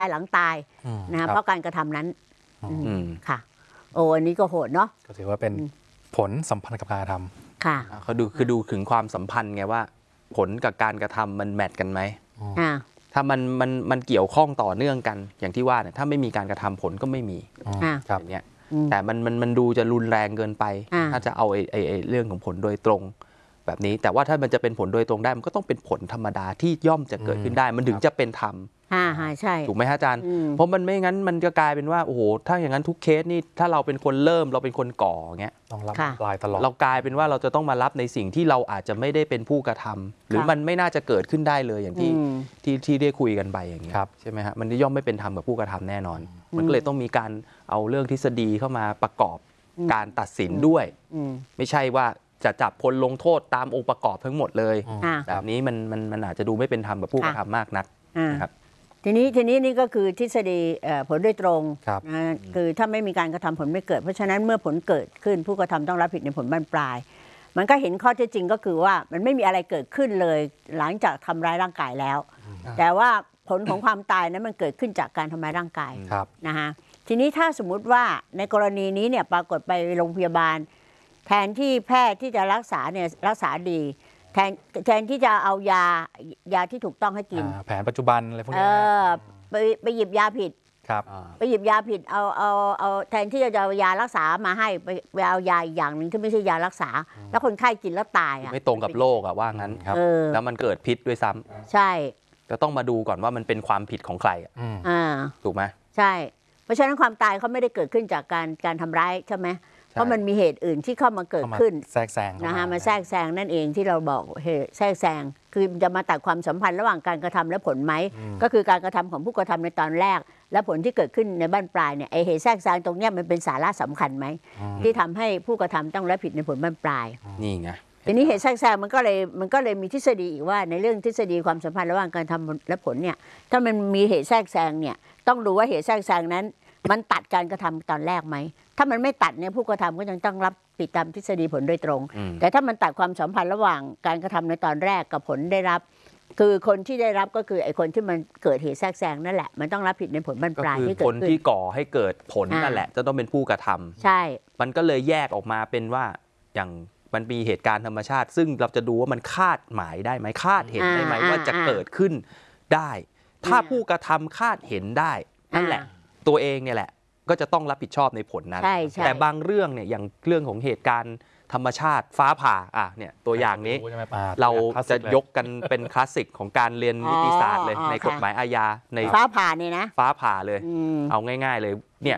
หลังตายนะเพราะการกระทำนั้นค่ะโอ้อันนี้ก็โหดเนาะก็ถือว่าเป็นผลสัมพันธ์กับการกระทำค่ะเขาดูถึงความสัมพันธ์ไงว่าผลกับการกระทำมันแมทกันไหมถ้ามันเกี่ยวข้องต่อเนื่องกันอย่างที่ว่าเนี่ยถ้าไม่มีการกระทำผลก็ไม่มีอย่างเงี้ยแต่มันดูจะรุนแรงเกินไปถ้าจะเอาไอ้เรื่องของผลโดยตรงแบบนี้แต่ว่าถ้ามันจะเป็นผลโดยตรงได้มันก็ต้องเป็นผลธรรมดาที่ย่อมจะเกิดขึ้นได้มันถึงจะเป็นธรรมใช่ถูกไหมฮะอาจารย์เพราะมันไม่งั้นมันจะกลายเป็นว่าโอ้โหถ้าอย่างนั้นทุกเคสนี่ถ้าเราเป็นคนเริ่มเราเป็นคนก่อเงี้ยต้องรับลายตลอดเรากลายเป็นว่าเราจะต้องมารับในสิ่งที่เราอาจจะไม่ได้เป็นผู้กระทำหรือมันไม่น่าจะเกิดขึ้นได้เลยอย่างที่ได้คุยกันไปอย่างนี้ใช่ไหมฮะมันย่อมไม่เป็นธรรมกับผู้กระทำแน่นอนมันก็เลยต้องมีการเอาเรื่องทฤษฎีเข้ามาประกอบการตัดสินด้วยไม่ใช่ว่าจะจับคนลงโทษตามองค์ประกอบทั้งหมดเลยแบบนี้มันอาจจะดูไม่เป็นธรรมกับผู้กระทำมากนักนะครับทีนี้นี่ก็คือทฤษฎีผลโดยตรงนะคือถ้าไม่มีการกระทำผลไม่เกิดเพราะฉะนั้นเมื่อผลเกิดขึ้นผู้กระทำต้องรับผิดในผลบั้นปลายมันก็เห็นข้อเท็จจริงก็คือว่ามันไม่มีอะไรเกิดขึ้นเลยหลังจากทำร้ายร่างกายแล้วแต่ว่าผลของความตายนั้นมันเกิดขึ้นจากการทำร้ายร่างกายนะฮะทีนี้ถ้าสมมุติว่าในกรณีนี้เนี่ยปรากฏไปโรงพยาบาลแทนที่แพทย์ที่จะรักษาเนี่ยรักษาดีแทนที่จะเอายาที่ถูกต้องให้กินแผนปัจจุบันอะไรพวกนี้ไปหยิบยาผิดไปหยิบยาผิดเอาแทนที่จะเอายารักษามาให้ไปเอายาอีกอย่างหนึ่งที่ไม่ใช่ยารักษาแล้วคนไข้กินแล้วตายไม่ตรงกับโรคว่างั้นแล้วมันเกิดพิษด้วยซ้ำใช่จะต้องมาดูก่อนว่ามันเป็นความผิดของใครถูกไหมใช่เพราะฉะนั้นความตายเขาไม่ได้เกิดขึ้นจากการทำร้ายใช่ไหมเพราะมันมีเหตุอื่นที่เข้ามาเกิดขึ้นแทรกแซงนะคะมาแทรกแซงนั่นเองที่เราบอกเหตุแทรกแซงคือจะมาตัดความสัมพันธ์ระหว่างการกระทำและผลไหมก็คือการกระทำของผู้กระทำในตอนแรกและผลที่เกิดขึ้นในบั้นปลายเนี่ยไอเหตุแทรกแซงตรงนี้มันเป็นสาระสำคัญไหมที่ทำให้ผู้กระทำต้องรับผิดในผลบั้นปลายนี่ไงทีนี้เหตุแทรกแซงมันก็เลยมีทฤษฎีอีกว่าในเรื่องทฤษฎีความสัมพันธ์ระหว่างการทำและผลเนี่ยถ้ามันมีเหตุแทรกแซงเนี่ยต้องดูว่าเหตุแทรกแซงนั้นมันตัดการกระทำตอนแรกไหมถ้ามันไม่ตัดเนี่ยผู้กระทำก็ยังต้องรับผิดตามทฤษฎีผลโดยตรงแต่ถ้ามันตัดความสัมพันธ์ระหว่างการกระทำในตอนแรกกับผลได้รับคือคนที่ได้รับก็คือไอ้คนที่มันเกิดเหตุแทรกแซงนั่นแหละมันต้องรับผิดในผลบั้นปลายที่เกิดขึ้นคนที่ก่อให้เกิดผลนั่นแหละจะต้องเป็นผู้กระทำใช่มันก็เลยแยกออกมาเป็นว่าอย่างมันมีเหตุการณ์ธรรมชาติซึ่งเราจะดูว่ามันคาดหมายได้ไหมคาดเห็นได้ไหมว่าจะเกิดขึ้นได้ถ้าผู้กระทำคาดเห็นได้นั่นแหละตัวเองเนี่ยแหละก็จะต้องรับผิดชอบในผลนั้นแต่บางเรื่องเนี่ยอย่างเรื่องของเหตุการณ์ธรรมชาติฟ้าผ่าเนี่ยตัวอย่างนี้เราจะยกกันเป็นคลาสสิกของการเรียนนิติศาสตร์เลยในกฎหมายอาญาในฟ้าผ่าเนี่ยนะฟ้าผ่าเลยเอาง่ายๆเลยเนี่ย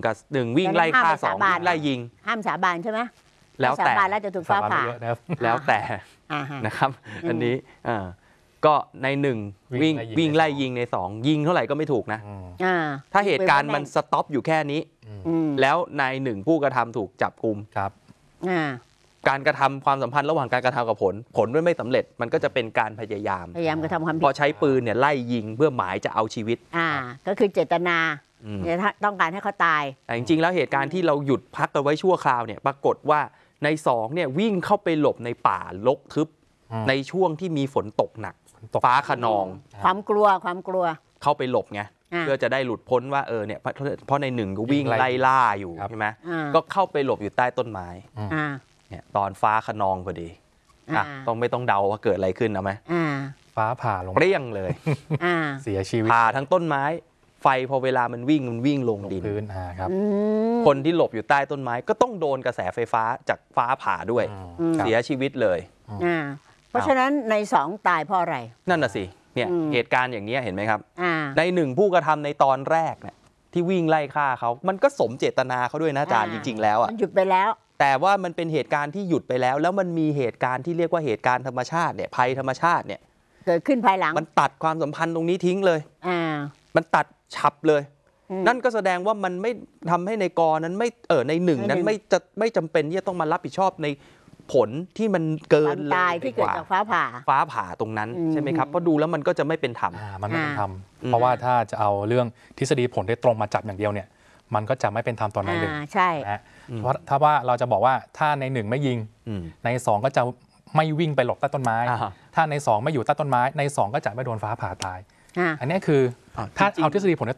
1 วิ่งไล่ฆ่า2วิ่งไล่ยิงห้ามสาบานใช่ไหมแล้วแต่แล้วจะถูกฟ้าผ่าแล้วแต่นะครับอันนี้ก็ใน1วิ่งไล่ยิงใน2ยิงเท่าไหร่ก็ไม่ถูกนะถ้าเหตุการณ์มันสต็อปอยู่แค่นี้แล้วใน1ผู้กระทำถูกจับกุมการกระทำความสัมพันธ์ระหว่างการกระทำกับผลไม่สำเร็จมันก็จะเป็นการพยายามกระทำความผิดพอใช้ปืนเนี่ยไล่ยิงเพื่อหมายจะเอาชีวิตก็คือเจตนาต้องการให้เขาตายแต่จริงๆแล้วเหตุการณ์ที่เราหยุดพักกันไว้ชั่วคราวเนี่ยปรากฏว่าใน2เนี่ยวิ่งเข้าไปหลบในป่ารกทึบในช่วงที่มีฝนตกหนักฟ้าคะนองความกลัวเข้าไปหลบไงเพื่อจะได้หลุดพ้นว่าเนี่ยเพราะใน1ก็วิ่งไล่ล่าอยู่ใช่ไหมก็เข้าไปหลบอยู่ใต้ต้นไม้เนี่ยตอนฟ้าคะนองพอดีไม่ต้องเดาว่าเกิดอะไรขึ้นนะไหมฟ้าผ่าลงเปรี้ยงเลยเสียชีวิตผ่าทั้งต้นไม้ไฟพอเวลามันวิ่งลงดินพื้นครับคนที่หลบอยู่ใต้ต้นไม้ก็ต้องโดนกระแสไฟฟ้าจากฟ้าผ่าด้วยเสียชีวิตเลยเพราะฉะนั้นใน2ตายเพราะอะไรนั่นน่ะสิเนี่ยเหตุการณ์อย่างนี้เห็นไหมครับใน1ผู้กระทำในตอนแรกเนี่ยที่วิ่งไล่ฆ่าเขามันก็สมเจตนาเขาด้วยนะอาจารย์จริงๆแล้วมันหยุดไปแล้วแต่ว่ามันเป็นเหตุการณ์ที่หยุดไปแล้วแล้วมันมีเหตุการณ์ที่เรียกว่าเหตุการณ์ธรรมชาติเนี่ยภัยธรรมชาติเนี่ยเกิดขึ้นภายหลังมันตัดความสัมพันธ์ตรงนี้ทิ้งเลยมันตัดฉับเลยนั่นก็แสดงว่ามันไม่ทำให้ในกรนั้นไม่ใน1นั้นไม่จำเป็นที่จะต้องมารับผิดชอบในผลที่มันเกินตายที่เกิดจากฟ้าผ่าตรงนั้นใช่ไหมครับเพราะดูแล้วมันก็จะไม่เป็นธรรมมันไม่เป็นธรรมเพราะว่าถ้าจะเอาเรื่องทฤษฎีผลได้ตรงมาจับอย่างเดียวเนี่ยมันก็จะไม่เป็นธรรมตอนนั้นเลยใช่เพราะถ้าว่าเราจะบอกว่าถ้าใน1ไม่ยิงใน2ก็จะไม่วิ่งไปหลบใต้ต้นไม้ถ้าใน2ไม่อยู่ใต้ต้นไม้ใน2ก็จะไม่โดนฟ้าผ่าตายอันนี้คือถ้าเอาทฤษฎีผลได้